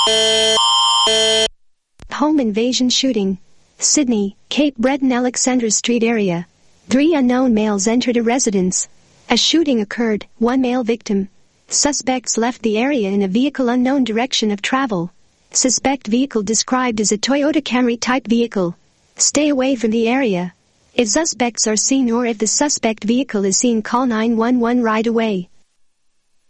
Home invasion shooting. Sydney, Cape Breton Alexandra Street area. 3 unknown males entered a residence. A shooting occurred, 1 male victim. Suspects left the area in a vehicle unknown direction of travel. Suspect vehicle described as a Toyota Camry type vehicle. Stay away from the area. If suspects are seen or if the suspect vehicle is seen, call 911 right away.